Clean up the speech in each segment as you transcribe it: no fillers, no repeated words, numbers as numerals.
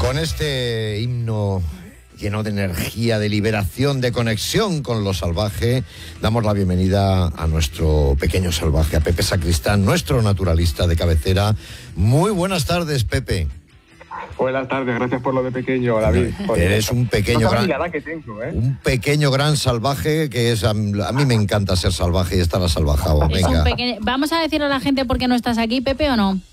Con este himno lleno de energía, de liberación, de conexión con lo salvaje, damos la bienvenida a nuestro pequeño salvaje, a Pepe Sacristán, nuestro naturalista de cabecera. Muy buenas tardes, Pepe. Buenas tardes, gracias por lo de pequeño, David. Eres un pequeño gran, que tengo, un pequeño gran salvaje que es a mí me encanta ser salvaje y estar asalvajado. Venga. Vamos a decirle a la gente por qué no estás aquí, Pepe, ¿o no?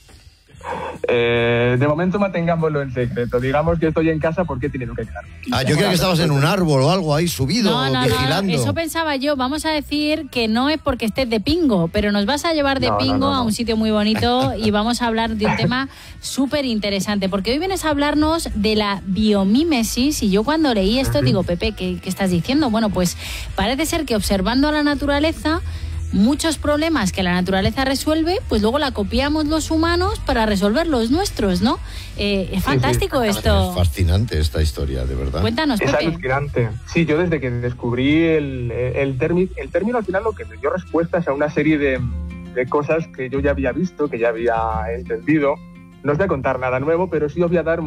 De momento mantengámoslo en secreto. Digamos que estoy en casa porque he tenido que quedar. Yo creo que estabas en un árbol o algo ahí subido, vigilando. No, eso pensaba yo. Vamos a decir que no es porque estés de pingo, pero nos vas a llevar de pingo a un sitio muy bonito y vamos a hablar de un tema súper interesante, porque hoy vienes a hablarnos de la biomímesis. Y yo cuando leí esto digo, Pepe, ¿qué estás diciendo? Bueno, pues parece ser que observando a la naturaleza, muchos problemas que la naturaleza resuelve, pues luego la copiamos los humanos para resolver los nuestros, ¿no? Es fantástico esto. Es fascinante esta historia, de verdad. Cuéntanos, Pepe. Es alucinante. Sí, yo desde que descubrí el término, al final lo que me dio respuestas a una serie de cosas que yo ya había visto, que ya había entendido. No os voy a contar nada nuevo, pero sí os voy a dar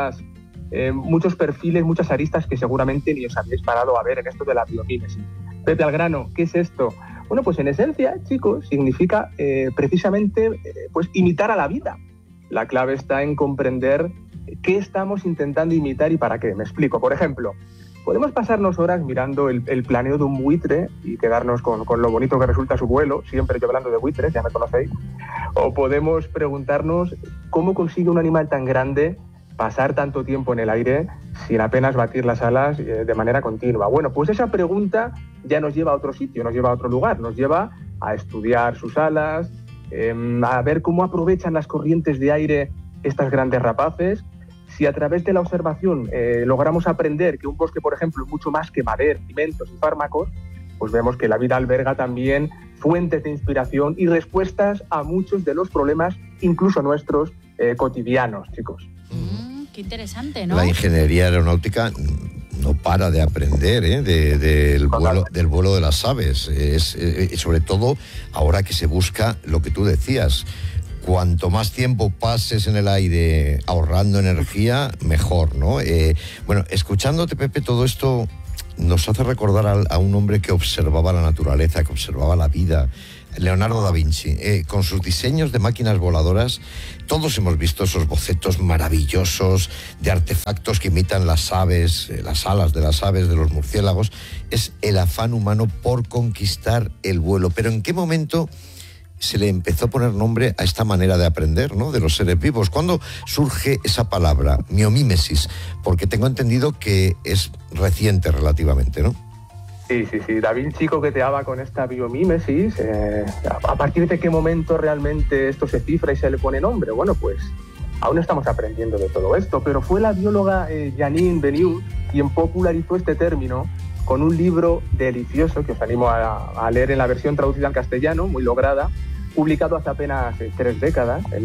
muchos perfiles, muchas aristas que seguramente ni os habéis parado a ver en esto de la biomímesis. Pepe, al grano, ¿qué es esto? Bueno, pues en esencia, chicos, significa precisamente pues imitar a la vida. La clave está en comprender qué estamos intentando imitar y para qué. Me explico. Por ejemplo, podemos pasarnos horas mirando el planeo de un buitre y quedarnos con lo bonito que resulta su vuelo, siempre yo hablando de buitres, ya me conocéis. O podemos preguntarnos cómo consigue un animal tan grande pasar tanto tiempo en el aire sin apenas batir las alas de manera continua. Bueno, pues esa pregunta ya nos lleva a otro sitio, nos lleva a otro lugar, nos lleva a estudiar sus alas, a ver cómo aprovechan las corrientes de aire estas grandes rapaces. Si a través de la observación logramos aprender que un bosque, por ejemplo, es mucho más que madera, alimentos y fármacos, pues vemos que la vida alberga también fuentes de inspiración y respuestas a muchos de los problemas, incluso nuestros, cotidianos, chicos. Qué interesante, ¿no? La ingeniería aeronáutica no para de aprender del vuelo de las aves. Sobre todo ahora que se busca lo que tú decías. Cuanto más tiempo pases en el aire ahorrando energía, mejor, ¿no? Bueno, escuchándote, Pepe, todo esto nos hace recordar a un hombre que observaba la naturaleza, que observaba la vida, Leonardo da Vinci. Con sus diseños de máquinas voladoras, todos hemos visto esos bocetos maravillosos de artefactos que imitan las aves, las alas de las aves, de los murciélagos. Es el afán humano por conquistar el vuelo. Pero ¿en qué momento se le empezó a poner nombre a esta manera de aprender, ¿no?, de los seres vivos? ¿Cuándo surge esa palabra, biomímesis? Porque tengo entendido que es reciente relativamente, ¿no? Sí. Da Vinci coqueteaba con esta biomímesis. ¿A partir de qué momento realmente esto se cifra y se le pone nombre? Bueno, pues aún estamos aprendiendo de todo esto, pero fue la bióloga Janine Benyus quien popularizó este término con un libro delicioso que os animo a leer en la versión traducida al castellano, muy lograda, publicado hace apenas 3 décadas, en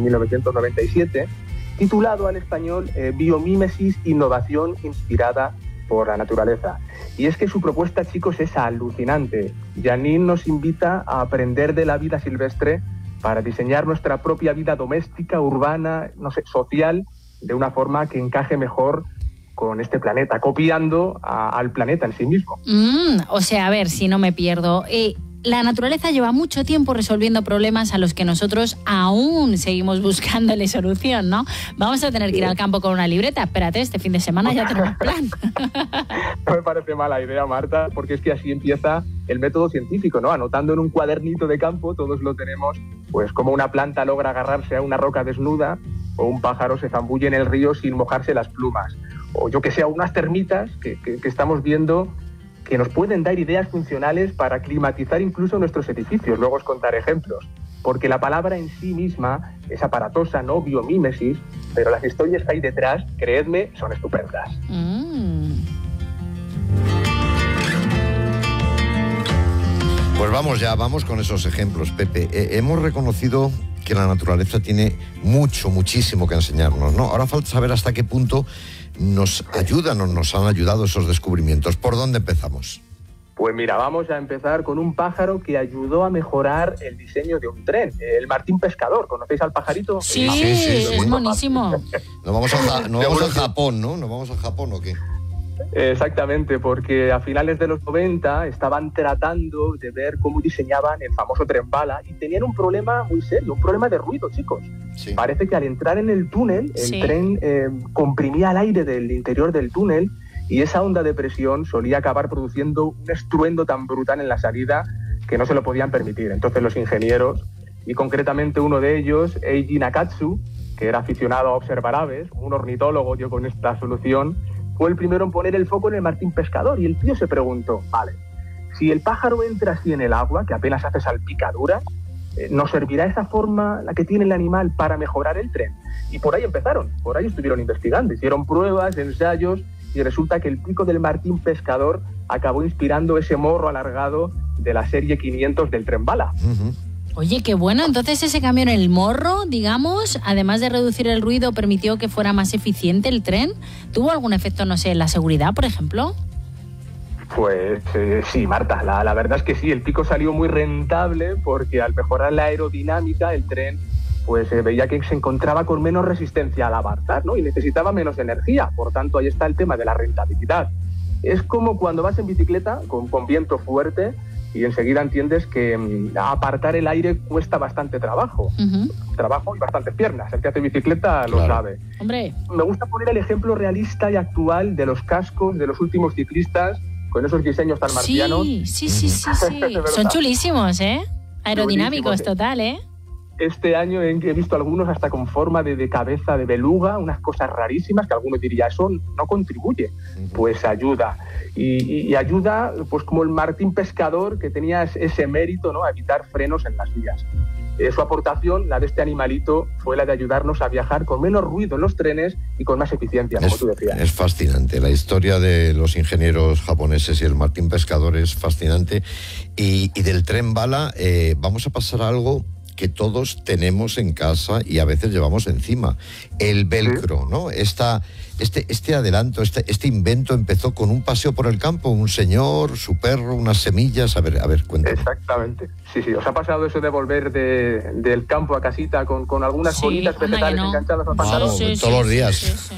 1997, titulado al español Biomímesis, innovación inspirada por la naturaleza. Y es que su propuesta, chicos, es alucinante. Janine nos invita a aprender de la vida silvestre para diseñar nuestra propia vida doméstica, urbana, social, de una forma que encaje mejor con este planeta, copiando al planeta en sí mismo. O sea, a ver si no me pierdo. La naturaleza lleva mucho tiempo resolviendo problemas a los que nosotros aún seguimos buscándole solución, ¿no? Vamos a tener que ir al campo con una libreta. Espérate, este fin de semana ya tenemos plan. No me parece mala idea, Marta, porque es que así empieza el método científico, ¿no? Anotando en un cuadernito de campo, todos lo tenemos, pues cómo una planta logra agarrarse a una roca desnuda o un pájaro se zambulle en el río sin mojarse las plumas. O yo que sé, unas termitas que estamos viendo que nos pueden dar ideas funcionales para climatizar incluso nuestros edificios. Luego os contaré ejemplos. Porque la palabra en sí misma es aparatosa, ¿no? Biomímesis, pero las historias que hay detrás, creedme, son estupendas. Pues vamos con esos ejemplos, Pepe. Hemos reconocido que la naturaleza tiene muchísimo que enseñarnos, ¿no? Ahora falta saber hasta qué punto nos ayudan o nos han ayudado esos descubrimientos. ¿Por dónde empezamos? Pues mira, vamos a empezar con un pájaro que ayudó a mejorar el diseño de un tren, el martín pescador. ¿Conocéis al pajarito? Sí, es monísimo. Nos vamos a Japón, ¿no? ¿Nos vamos a Japón o qué? Exactamente, porque a finales de los 90 estaban tratando de ver cómo diseñaban el famoso tren bala y tenían un problema muy serio, un problema de ruido, chicos. Sí. Parece que al entrar en el túnel, el tren comprimía el aire del interior del túnel y esa onda de presión solía acabar produciendo un estruendo tan brutal en la salida que no se lo podían permitir. Entonces los ingenieros, y concretamente uno de ellos, Eiji Nakatsu, que era aficionado a observar aves, un ornitólogo, dio con esta solución, fue el primero en poner el foco en el martín pescador y el tío se preguntó, vale, si el pájaro entra así en el agua, que apenas hace salpicadura, ¿nos servirá esa forma, la que tiene el animal, para mejorar el tren? Y por ahí empezaron, por ahí estuvieron investigando, hicieron pruebas, ensayos, y resulta que el pico del martín pescador acabó inspirando ese morro alargado de la serie 500 del tren bala. Oye, qué bueno. Entonces ese cambio en el morro, digamos, además de reducir el ruido, permitió que fuera más eficiente el tren. ¿Tuvo algún efecto, no sé, en la seguridad, por ejemplo? Pues sí, Marta, la verdad es que sí. El pico salió muy rentable porque al mejorar la aerodinámica, el tren pues veía que se encontraba con menos resistencia al avanzar, ¿no? Y necesitaba menos energía. Por tanto, ahí está el tema de la rentabilidad. Es como cuando vas en bicicleta con viento fuerte y enseguida entiendes que apartar el aire cuesta bastante trabajo. Trabajo y bastantes piernas. El que hace bicicleta lo sabe. Hombre. Me gusta poner el ejemplo realista y actual de los cascos de los últimos ciclistas con esos diseños tan marcianos. Sí. Son chulísimos, ¿eh? Aerodinámicos, total, ¿eh? Este año he visto algunos hasta con forma de cabeza de beluga, unas cosas rarísimas que algunos diría, eso no contribuye. Pues ayuda. Y ayuda, pues como el martín pescador, que tenía ese mérito, ¿no?, a evitar frenos en las vías. Su aportación, la de este animalito, fue la de ayudarnos a viajar con menos ruido en los trenes y con más eficiencia, como tú decías. Es fascinante. La historia de los ingenieros japoneses y el martín pescador es fascinante. Y del tren bala, vamos a pasar a algo que todos tenemos en casa y a veces llevamos encima, el velcro, ¿no? Este adelanto, este invento empezó con un paseo por el campo, un señor, su perro, unas semillas, a ver, cuéntame. Exactamente, sí, ¿os ha pasado eso de volver del campo a casita con algunas bolitas vegetales enganchadas al pantalón? Todos los días.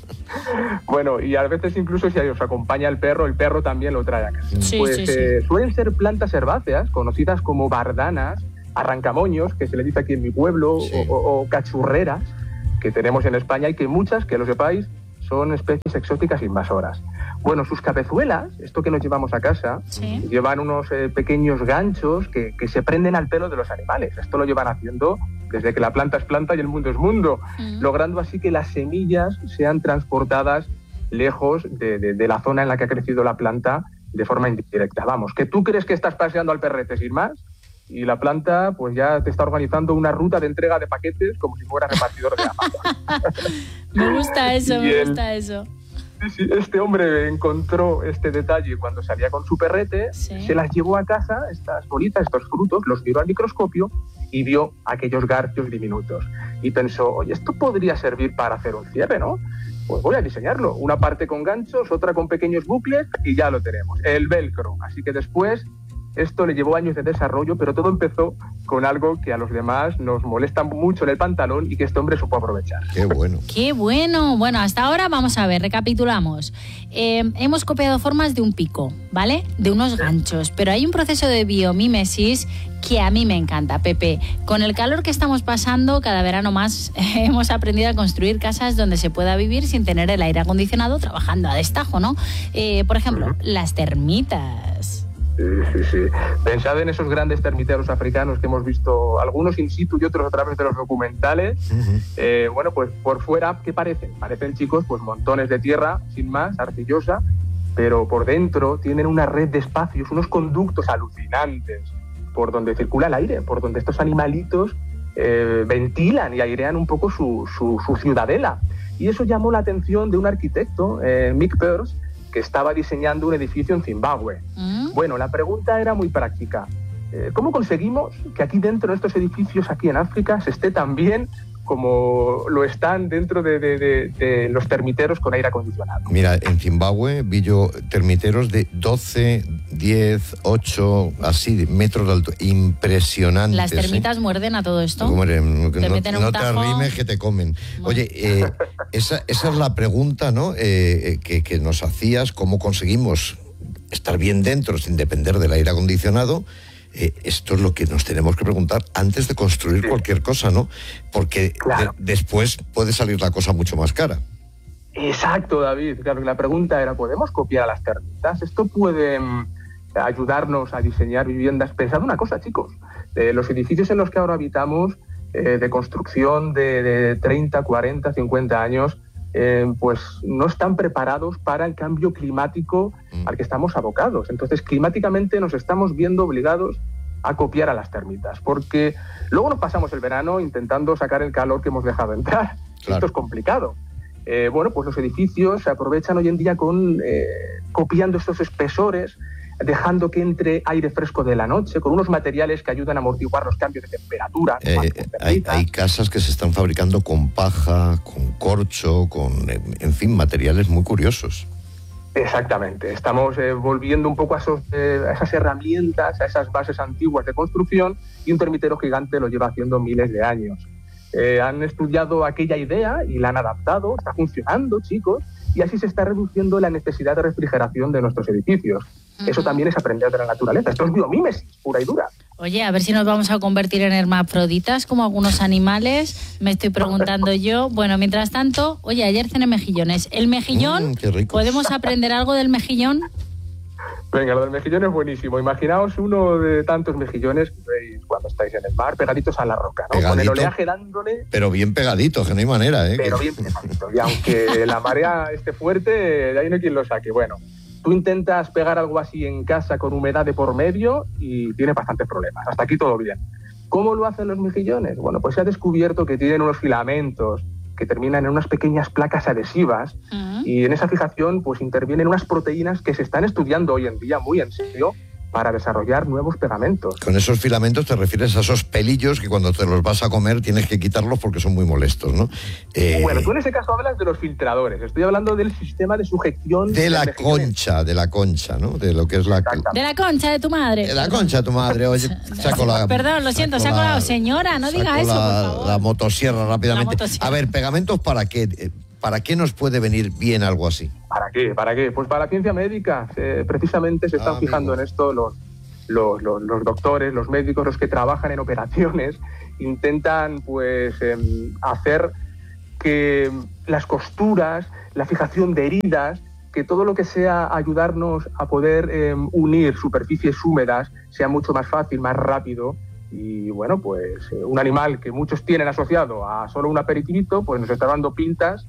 Bueno, y a veces incluso si os acompaña el perro también lo trae a casa. Suelen ser plantas herbáceas, conocidas como bardanas, arrancamoños, que se le dice aquí en mi pueblo, o cachurreras, que tenemos en España y que muchas, que lo sepáis, son especies exóticas invasoras. Bueno, sus cabezuelas, esto que nos llevamos a casa, llevan unos pequeños ganchos que se prenden al pelo de los animales. Esto lo llevan haciendo desde que la planta es planta y el mundo es mundo, logrando así que las semillas sean transportadas lejos de la zona en la que ha crecido la planta de forma indirecta. Vamos, que tú crees que estás paseando al perrete sin más, y la planta pues ya te está organizando una ruta de entrega de paquetes como si fuera repartidor de Amazon. Me gusta eso. Sí, este hombre encontró este detalle cuando salía con su perrete, se las llevó a casa, estas bolitas, estos frutos, los miró al microscopio y vio aquellos garfios diminutos. Y pensó, oye, esto podría servir para hacer un cierre, ¿no? Pues voy a diseñarlo. Una parte con ganchos, otra con pequeños bucles y ya lo tenemos, el velcro. Así que después esto le llevó años de desarrollo, pero todo empezó con algo que a los demás nos molesta mucho en el pantalón y que este hombre supo aprovechar. ¡Qué bueno! ¡Qué bueno! Bueno, hasta ahora vamos a ver, recapitulamos. Hemos copiado formas de un pico, ¿vale? De unos ganchos, pero hay un proceso de biomímesis que a mí me encanta, Pepe. Con el calor que estamos pasando, cada verano más, hemos aprendido a construir casas donde se pueda vivir sin tener el aire acondicionado trabajando a destajo, ¿no? Por ejemplo, las termitas. Sí. Pensad en esos grandes termiteros africanos que hemos visto, algunos in situ y otros a través de los documentales. Bueno, pues por fuera, ¿qué parecen? Parecen, chicos, pues montones de tierra, sin más, arcillosa, pero por dentro tienen una red de espacios, unos conductos alucinantes por donde circula el aire, por donde estos animalitos ventilan y airean un poco su ciudadela. Y eso llamó la atención de un arquitecto, Mick Peirce, que estaba diseñando un edificio en Zimbabue. Bueno, la pregunta era muy práctica. ¿Cómo conseguimos que aquí dentro de estos edificios, aquí en África, se esté tan bien como lo están dentro de los termiteros con aire acondicionado. Mira, en Zimbabue vi yo termiteros de 12, 10, 8, así, metros de alto. Impresionantes. ¿Las termitas muerden a todo esto? No te te arrimes que te comen. Bueno. Oye, esa es la pregunta, ¿no? Que nos hacías, ¿cómo conseguimos estar bien dentro sin depender del aire acondicionado? Esto es lo que nos tenemos que preguntar antes de construir cualquier cosa, ¿no? Porque claro, después puede salir la cosa mucho más cara. Exacto, David. Claro, la pregunta era, ¿podemos copiar a las termitas? Esto puede ayudarnos a diseñar viviendas. Pensad una cosa, chicos. Los edificios en los que ahora habitamos, de construcción de 30, 40, 50 años, pues no están preparados para el cambio climático al que estamos abocados. Entonces, climáticamente nos estamos viendo obligados a copiar a las termitas, porque luego nos pasamos el verano intentando sacar el calor que hemos dejado entrar. Claro. Esto es complicado. Bueno, pues los edificios se aprovechan hoy en día copiando estos espesores, dejando que entre aire fresco de la noche, con unos materiales que ayudan a amortiguar los cambios de temperatura. Hay casas que se están fabricando con paja, con corcho, en fin, materiales muy curiosos. Exactamente. Estamos volviendo un poco a esas herramientas, a esas bases antiguas de construcción, y un termitero gigante lo lleva haciendo miles de años. Han estudiado aquella idea y la han adaptado, está funcionando, chicos, y así se está reduciendo la necesidad de refrigeración de nuestros edificios. Eso también es aprender de la naturaleza. Esto es biomímesis, pura y dura. Oye, a ver si nos vamos a convertir en hermafroditas como algunos animales, me estoy preguntando yo. Bueno, mientras tanto, oye, ayer cené mejillones. ¿El mejillón? Qué rico. ¿Podemos aprender algo del mejillón? Venga, lo del mejillón es buenísimo. Imaginaos uno de tantos mejillones que veis cuando estáis en el mar, pegaditos a la roca, ¿no? Pegadito, con el oleaje dándole... Pero bien pegaditos, que no hay manera, ¿eh? Pero bien pegaditos. Y aunque la marea esté fuerte, de ahí no hay quien lo saque. Bueno, tú intentas pegar algo así en casa con humedad de por medio y tienes bastantes problemas. Hasta aquí todo bien. ¿Cómo lo hacen los mejillones? Bueno, pues se ha descubierto que tienen unos filamentos que terminan en unas pequeñas placas adhesivas y en esa fijación pues intervienen unas proteínas que se están estudiando hoy en día muy en serio para desarrollar nuevos pegamentos. Con esos filamentos te refieres a esos pelillos que cuando te los vas a comer tienes que quitarlos porque son muy molestos, ¿no? Bueno, tú en ese caso hablas de los filtradores. Estoy hablando del sistema de sujeción... De la concha, ¿no? De lo que es la... De la concha de tu madre. De la concha de tu madre. Oye, saco la... Perdón, lo siento, saco la... Señora, no diga eso, por favor. La motosierra rápidamente. A ver, ¿pegamentos para qué? ¿Para qué nos puede venir bien algo así? ¿Para qué? ¿Para qué? Pues para la ciencia médica. Precisamente se están fijando en esto los doctores, los médicos, los que trabajan en operaciones, intentan pues hacer que las costuras, la fijación de heridas, que todo lo que sea ayudarnos a poder unir superficies húmedas sea mucho más fácil, más rápido. Y bueno, pues un animal que muchos tienen asociado a solo un aperitivito, pues nos está dando pistas,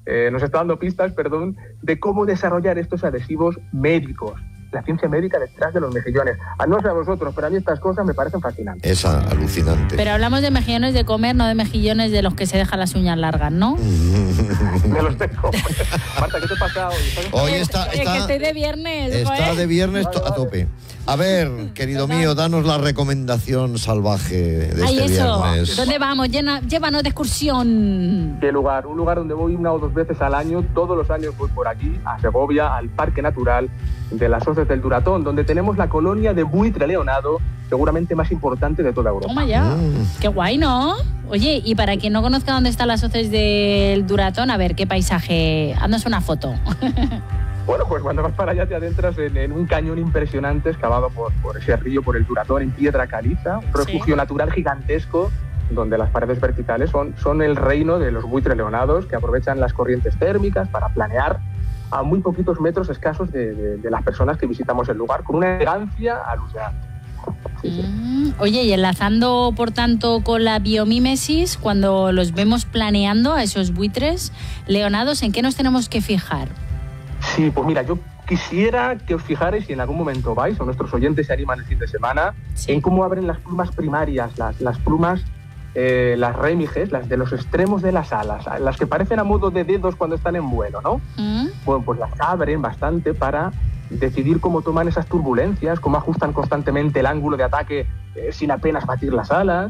de cómo desarrollar estos adhesivos médicos. La ciencia médica detrás de los mejillones. No sé a vosotros, pero a mí estas cosas me parecen fascinantes. Es alucinante. Pero hablamos de mejillones de comer, no de mejillones de los que se dejan las uñas largas, ¿no? Me los tengo. Marta, ¿qué te pasa hoy? Hoy está que estoy de viernes. Está de viernes a tope. A ver, querido mío, danos la recomendación salvaje de este viernes. ¿Dónde vamos? Llévanos de excursión. ¿Qué lugar? Un lugar donde voy 1 o 2 veces al año. Todos los años voy por aquí, a Segovia, al Parque Natural de las Hoces del Duratón, donde tenemos la colonia de buitre leonado, seguramente más importante de toda Europa. Toma ya. Qué guay, ¿no? Oye, y para quien no conozca dónde están las Hoces del Duratón, a ver, ¿qué paisaje? Haznos una foto. Bueno, pues cuando vas para allá te adentras en un cañón impresionante excavado por ese río, por el Duratón, en piedra caliza, un refugio natural gigantesco donde las paredes verticales son el reino de los buitres leonados, que aprovechan las corrientes térmicas para planear a muy poquitos metros escasos de las personas que visitamos el lugar, con una elegancia alucinante. Sí. Oye, y enlazando, por tanto, con la biomímesis, cuando los vemos planeando a esos buitres leonados, ¿en qué nos tenemos que fijar? Sí, pues mira, yo quisiera que os fijarais, si en algún momento vais, o nuestros oyentes se animan el fin de semana, en cómo abren las plumas primarias, las plumas, las rémiges, las de los extremos de las alas, las que parecen a modo de dedos cuando están en vuelo, ¿no? Bueno, pues las abren bastante para decidir cómo toman esas turbulencias, cómo ajustan constantemente el ángulo de ataque sin apenas batir las alas,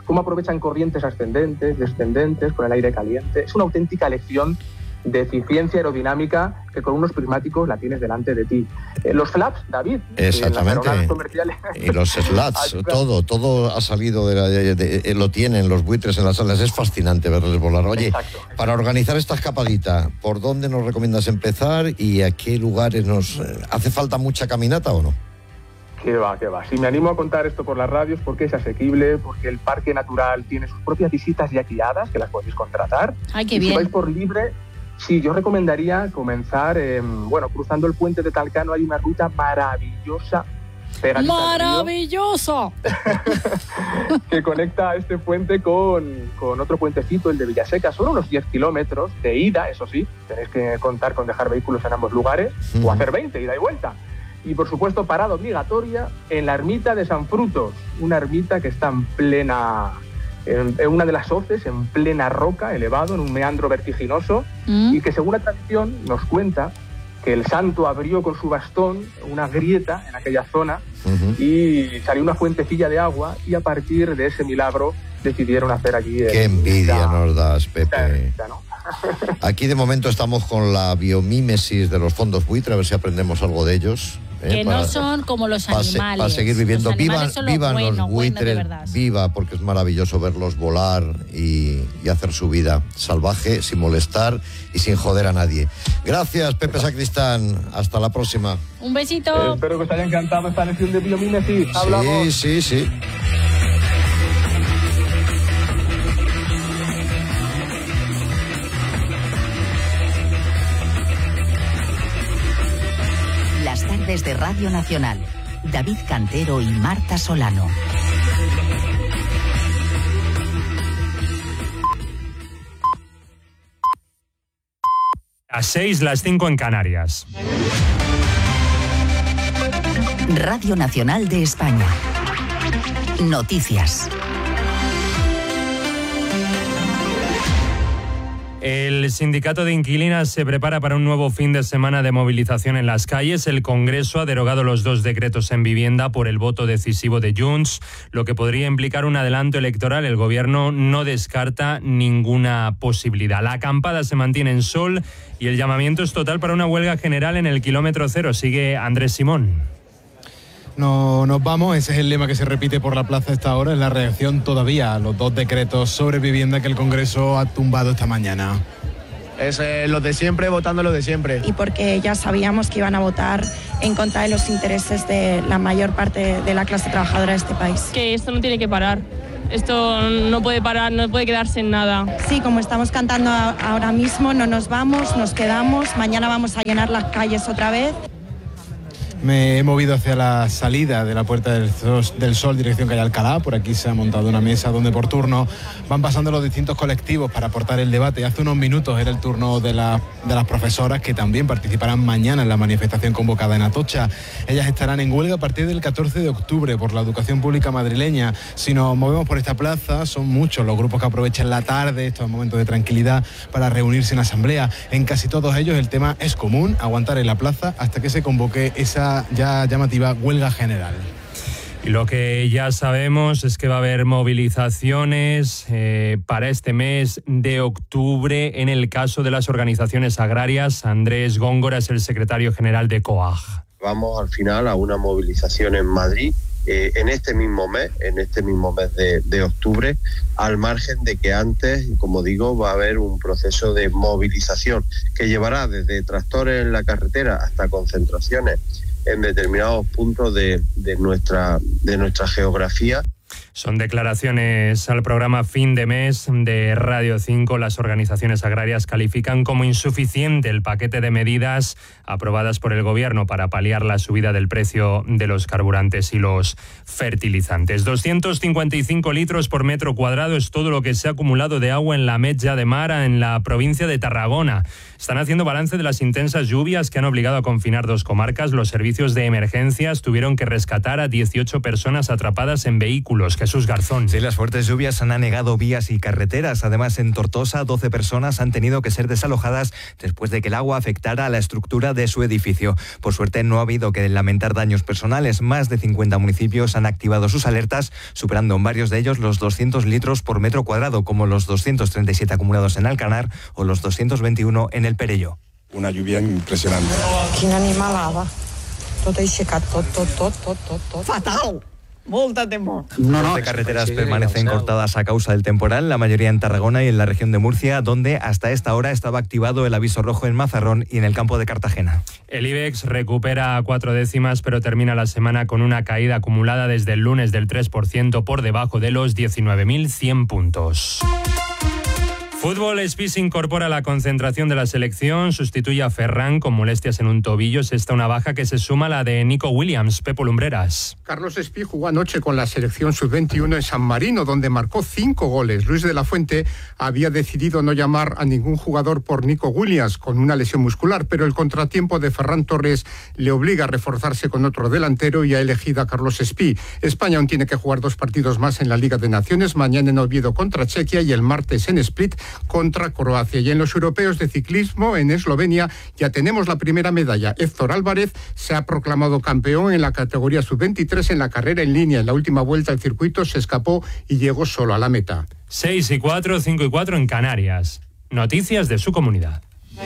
cómo aprovechan corrientes ascendentes, descendentes, con el aire caliente. Es una auténtica lección de eficiencia aerodinámica que con unos prismáticos la tienes delante de ti. Los flaps, David. Exactamente. Y los slats, todo ha salido lo tienen los buitres en las salas. Es fascinante verles volar. Oye, exacto. Para organizar esta escapadita, ¿por dónde nos recomiendas empezar y a qué lugares nos hace falta mucha caminata o no? Que va. Si me animo a contar esto por las radios, porque es asequible, porque el Parque Natural tiene sus propias visitas ya guiadas, que las podéis contratar. ¡Ay, qué bien! Si vais por libre, sí, yo recomendaría comenzar, cruzando el puente de Talcano. Hay una ruta maravillosa. ¡Maravilloso! Que conecta este puente con otro puentecito, el de Villaseca. Son unos 10 kilómetros de ida, eso sí. Tenéis que contar con dejar vehículos en ambos lugares, o hacer 20, ida y vuelta. Y, por supuesto, parada obligatoria en la ermita de San Frutos, una ermita que está en una de las hoces, en plena roca, elevado, en un meandro vertiginoso, y que, según la tradición, nos cuenta que el santo abrió con su bastón una grieta en aquella zona y salió una fuentecilla de agua, y a partir de ese milagro decidieron hacer allí... ¡Qué envidia nos das, Pepe! ¿No? Aquí de momento estamos con la biomímesis de los fondos buitre, a ver si aprendemos algo de ellos. Que no son como los animales. Para seguir viviendo. Vivan los buitres, viva, porque es maravilloso verlos volar y hacer su vida salvaje, sin molestar y sin joder a nadie. Gracias, Pepe Sacristán. Hasta la próxima. Un besito. Espero que os haya encantado esta lección de biomímesis. Hablamos. Sí. Las tardes de Radio Nacional. David Cantero y Marta Solano. Las 6, las 5 en Canarias. Radio Nacional de España. Noticias. El sindicato de inquilinas se prepara para un nuevo fin de semana de movilización en las calles. El Congreso ha derogado los 2 decretos en vivienda por el voto decisivo de Junts, lo que podría implicar un adelanto electoral. El Gobierno no descarta ninguna posibilidad. La acampada se mantiene en Sol y el llamamiento es total para una huelga general en el kilómetro cero. Sigue Andrés Simón. No nos vamos, ese es el lema que se repite por la plaza a esta hora, es la reacción todavía a los 2 decretos sobre vivienda que el Congreso ha tumbado esta mañana. Es lo de siempre, votando lo de siempre. Y porque ya sabíamos que iban a votar en contra de los intereses de la mayor parte de la clase trabajadora de este país. Que esto no tiene que parar. Esto no puede parar, no puede quedarse en nada. Sí, como estamos cantando ahora mismo, no nos vamos, nos quedamos. Mañana vamos a llenar las calles otra vez. Me he movido hacia la salida de la Puerta del Sol, dirección calle Alcalá. Por aquí se ha montado una mesa donde por turno van pasando los distintos colectivos para aportar el debate. Hace unos minutos era el turno de las profesoras, que también participarán mañana en la manifestación convocada en Atocha. Ellas estarán en huelga a partir del 14 de octubre por la educación pública madrileña. Si nos movemos por esta plaza, son muchos los grupos que aprovechan la tarde, estos momentos de tranquilidad, para reunirse en asamblea. En casi todos ellos el tema es común: aguantar en la plaza hasta que se convoque esa ya llamativa huelga general. Y lo que ya sabemos es que va a haber movilizaciones para este mes de octubre en el caso de las organizaciones agrarias. Andrés Góngora es el secretario general de COAG. Vamos al final a una movilización en Madrid en este mismo mes de octubre, al margen de que antes, como digo, va a haber un proceso de movilización que llevará desde tractores en la carretera hasta concentraciones en determinados puntos de nuestra geografía. Son declaraciones al programa Fin de Mes de Radio 5. Las organizaciones agrarias califican como insuficiente el paquete de medidas aprobadas por el Gobierno para paliar la subida del precio de los carburantes y los fertilizantes. 255 litros por metro cuadrado es todo lo que se ha acumulado de agua en la Metja de Mar, en la provincia de Tarragona. Están haciendo balance de las intensas lluvias que han obligado a confinar 2 comarcas. Los servicios de emergencias tuvieron que rescatar a 18 personas atrapadas en vehículos que Jesús Garzón. Sí, las fuertes lluvias han anegado vías y carreteras. Además, en Tortosa, 12 personas han tenido que ser desalojadas después de que el agua afectara a la estructura de su edificio. Por suerte, no ha habido que lamentar daños personales. Más de 50 municipios han activado sus alertas, superando en varios de ellos los 200 litros por metro cuadrado, como los 237 acumulados en Alcanar o los 221 en el Perelló. Una lluvia impresionante. Quina animalada. Tot aixecat, tot. Fatal! Molta temor. Las carreteras permanecen cortadas a causa del temporal, la mayoría en Tarragona y en la región de Murcia, donde hasta esta hora estaba activado el aviso rojo en Mazarrón y en el campo de Cartagena. El IBEX recupera 4 décimas, pero termina la semana con una caída acumulada desde el lunes del 3% por debajo de los 19.100 puntos. Fútbol, Espí se incorpora a la concentración de la selección, sustituye a Ferran con molestias en un tobillo. Es esta una baja que se suma a la de Nico Williams. Pepo Lumbreras. Carlos Espí jugó anoche con la selección sub-21 en San Marino, donde marcó 5 goles. Luis de la Fuente había decidido no llamar a ningún jugador por Nico Williams, con una lesión muscular, pero el contratiempo de Ferran Torres le obliga a reforzarse con otro delantero y ha elegido a Carlos Espí. España aún tiene que jugar 2 partidos más en la Liga de Naciones, mañana en Oviedo contra Chequia y el martes en Split contra Croacia. Y en los europeos de ciclismo en Eslovenia ya tenemos la primera medalla. Héctor Álvarez se ha proclamado campeón en la categoría sub-23 en la carrera en línea. En la última vuelta el circuito se escapó y llegó solo a la meta. 6:04, 5:04 en Canarias. Noticias de su comunidad.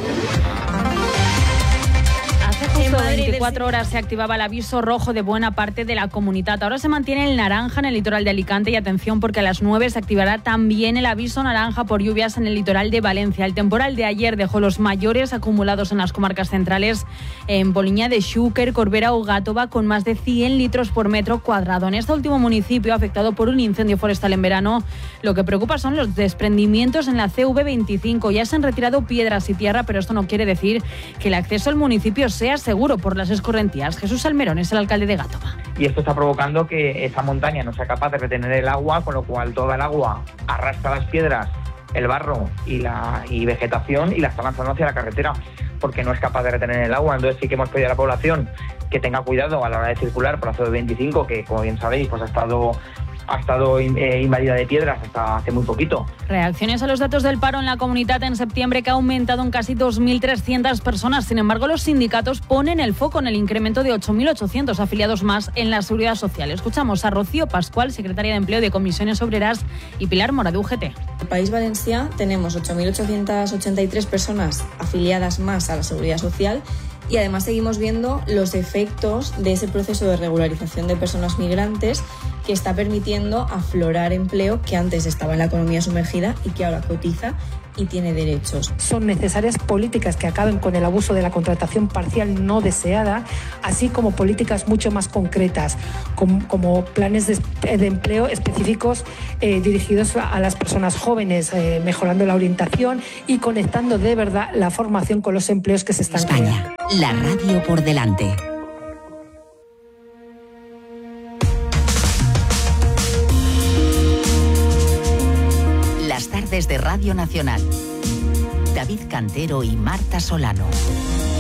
En Madrid, 24 horas se activaba el aviso rojo de buena parte de la comunidad. Ahora se mantiene el naranja en el litoral de Alicante y atención porque a las 9 se activará también el aviso naranja por lluvias en el litoral de Valencia. El temporal de ayer dejó los mayores acumulados en las comarcas centrales en Poliña de Xúquer, Corbera o Gátova con más de 100 litros por metro cuadrado. En este último municipio afectado por un incendio forestal en verano, lo que preocupa son los desprendimientos en la CV25. Ya se han retirado piedras y tierra, pero esto no quiere decir que el acceso al municipio sea seguro por las escorrentías. Jesús Almerón es el alcalde de Gátova. Y esto está provocando que esa montaña no sea capaz de retener el agua, con lo cual toda el agua arrastra las piedras, el barro y vegetación y la está lanzando hacia la carretera porque no es capaz de retener el agua. Entonces sí que hemos pedido a la población que tenga cuidado a la hora de circular por la CV25, que como bien sabéis pues ha estado invadida de piedras hasta hace muy poquito. Reacciones a los datos del paro en la comunidad en septiembre, que ha aumentado en casi 2.300 personas. Sin embargo, los sindicatos ponen el foco en el incremento de 8.800 afiliados más en la Seguridad Social. Escuchamos a Rocío Pascual, secretaria de Empleo de Comisiones Obreras, y Pilar Mora de UGT. En el País Valencià tenemos 8.883 personas afiliadas más a la Seguridad Social. Y además seguimos viendo los efectos de ese proceso de regularización de personas migrantes que está permitiendo aflorar empleo que antes estaba en la economía sumergida y que ahora cotiza y tiene derechos. Son necesarias políticas que acaben con el abuso de la contratación parcial no deseada, así como políticas mucho más concretas, como planes de empleo específicos dirigidos a las personas jóvenes, mejorando la orientación y conectando de verdad la formación con los empleos que se están creando. España, la radio por delante. Las tardes de Radio Nacional. David Cantero y Marta Solano.